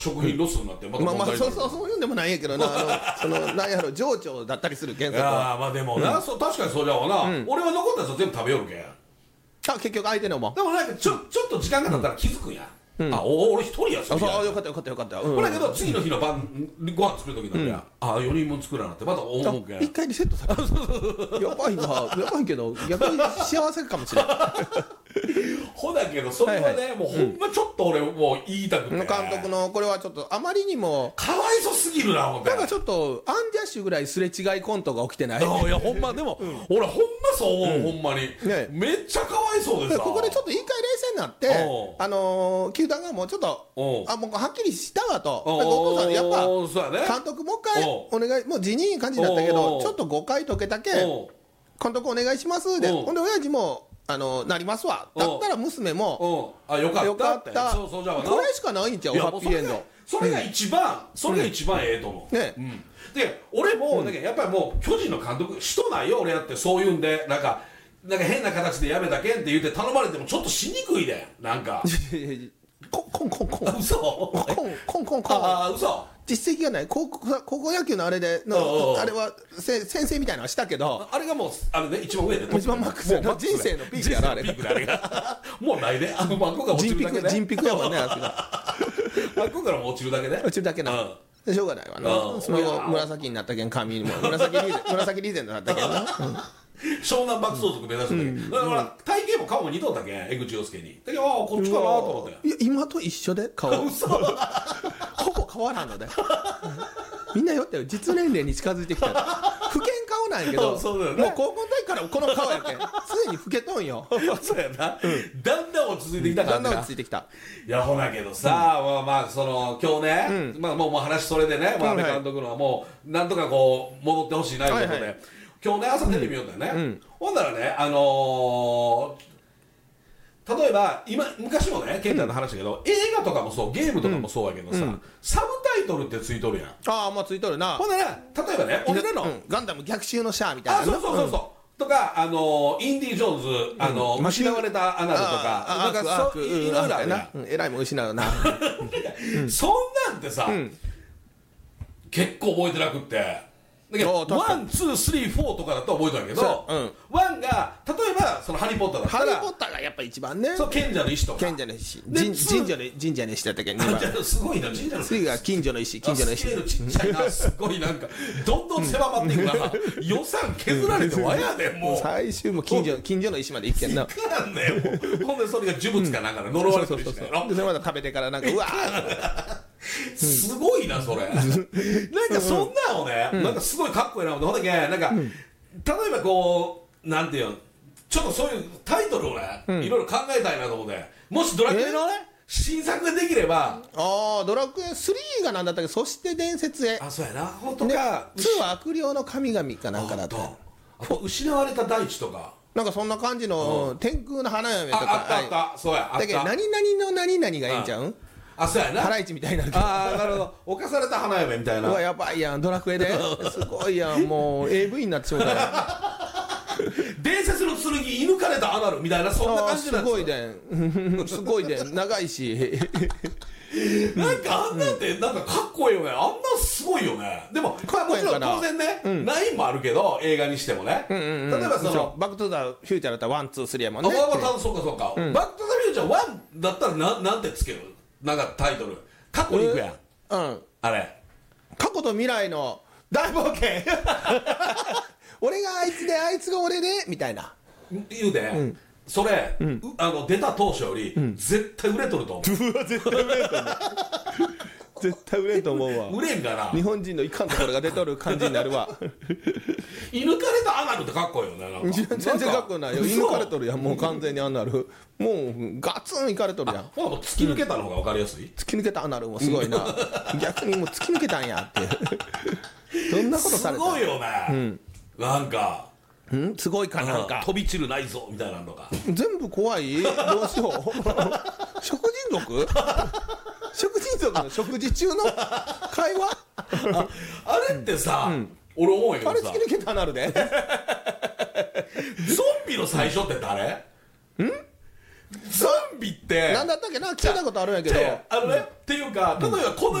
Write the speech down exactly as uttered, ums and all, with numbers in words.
食品ロスになってまたまあまあ問題になる。 そうそうそういうんでもないんやけどなあのそのなんやろ情緒だったりするけんいそこはやーまあでもな、そう確かにそうじゃわな、俺は残ったやつは全部食べよるけん。 あ結局相手のもでもなんかちょちょっと時間が経ったら気づくんや、あお俺一人やそあそうりゃあよかったよかったよかったうんほらけど次の日の晩ご飯作る時になって、あよにんぶん作らなってまた思うけん。 一回リセットされるやばいなやばいけど逆に幸せかもしれないほだけどそれはね、 はいもうほんまちょっと俺もう言いたくて、 監督のこれはちょっとあまりにもかわいそすぎるな思って。 なんかちょっとアンジャッシュぐらいすれ違いコントが起きてないいやほんまでも、俺ほんまそう思う、ほんまに、 ねめっちゃかわいそうででさ。 ここでちょっと一回冷静になっておうあのー球団がもうちょっとおうあもうはっきりしたわとおうでお父さんやっぱおうそうやね監督もう一回おお願いもう辞任感じだったけおうどちょっと誤解解けたけんおう監督お願いしますでおうほんで親父もあのなりますわだったら娘もうんあよかったよかっってたそうそうじゃあなこれしかないんちゃういやハッピーエンドもうそれがそれが一番、それが一番ええと思う、 ねうん、で俺も、だけどやっぱりもう巨人の監督人ないよ俺やってそういうんでなんかなんか変な形でやめたけんって言って頼まれてもちょっとしにくいでなんかコンコンコンコンあ嘘コンコンコンコンああ嘘実績がない高校高校野球のあれでのおうおうあれはせ先生みたいなのはしたけどあれがもうあれね一番上で一番マックスやなもうマックス人生のピークやなあれ人生のピークであれがもうないであの真っ向から落ち人るだけでピク人ピクやもんねあ真っ向からも落ちるだけで落ちるだけなうんでしょうがないわうなんその後紫になったけん髪にも紫リーゼ紫リーゼになったけんな湘南爆走族目指してたけどだから体型も顔も似とったけん江口洋介にだけどああこっちかなと思っていや今と一緒で顔嘘ほぼ変わらんのでみんなよって実年齢に近づいてきた老けん顔なんやけどそうだよねもう高校の時からこの顔やけんすでに老けとんよそうやな、だんだん落ち着いてきただんだん感じな落ち着いてきたいやほらけどさ、まあまあその今日ね、まあもうもう話それでね、まあ、安倍監督のはもうなんとかこう戻ってほしいなということで、 はいはい今日ね朝テレビ見よったよね、ほんならねあのー例えば今昔もね健太の話だけど、映画とかもそうゲームとかもそうやけどさ、サブタイトルってついとるやん。 ああまあついとるなほんなら例えばね俺らの、 うんガンダム逆襲のシャアみたいなあそうそうそうそう、とかあのーインディ・ジョーンズあのーうん失われたアナルとかああなんかそうアークいろいろあるやんなうんえらいもん失うなそんなんってさ、結構覚えてなくってだけどおう確かにワンツースリーフォーとかだと覚えてたんやけど、 そううんワンが例えばそのハリー・ポッターだったらハリー・ポッターがやっぱ一番ねそう賢者の石とか賢者の石で神ツー神社の神社の石だったけどあじゃあすごいな神社の次が近所の石近所の石スケールちっちゃいなすごいなんかどんどん狭まっていくな、予算削られてわやでもう最終も近所近所の石まで行けんな行かんねもうほんでそれが呪物かなんかで呪われてるしねでそれまた食べてからなんかうわーすごいなそれなんかそんなんをね、なんかすごいかっこいいなほんだけなんか、例えばこうなんていうのちょっとそういうタイトルをね、いろいろ考えたいなと思ってもしドラクエのね、新作ができればああドラクエスリーがなんだったっけそして伝説へあそうやなほんとでかツーは悪霊の神々かなんかだったあと失われた大地とかなんかそんな感じの天空の花嫁とかああったあったそうやあっただけど何々の何々がええんちゃうんあそうやなハライチみたいになるけどああなるほど犯された花嫁みたいうなわやばいやんドラクエですごいやんもう エーブイ になってしまうから伝説の剣射抜かれたアナルみたいなそんなあー感じなんすごいでんすごいでん長いしなんかあんなんてなんかかっこいいよねあんなんすごいよねでもかっこいいかなもちろん当然ね、ナインもあるけど映画にしてもね、例えばそのバックトゥザフューチャーだったらワンツースリーやもんあ、 ねまあまあそうかそうか、バック・トゥ・ザ・フューチャーワンだったらななんてつけるなんかタイトル過去に行くやん、 うんあれ過去と未来の大冒険俺があいつであいつが俺でみたいな言うで、それ、うあの出た当初より、絶対売れとると思ううわ絶対売れんと思う絶対売れんと思うわ売れんかな日本人のいかんところが出とる感じになるわ射抜かれたアナルってかっこいいよねなんか全然かっこないよ嘘射抜かれとるやんもう完全にアナルもうガツンいかれとるやんほらもう突き抜けたの方が分かりやすい、 突き抜けたアナルもすごいな逆にもう突き抜けたんやってどんなことされたすごいよね、なんかんすごいかなんか飛び散る内臓みたいなのとか全部怖いどうしよう食人族食人族の食事中の会話ああれってさ、俺思うんやけあれどさ突き抜けたアナルでゾンビの最初って誰んゾンビってなんだったっけな聞いたことあるんやけどあのね、っていうか例えばこの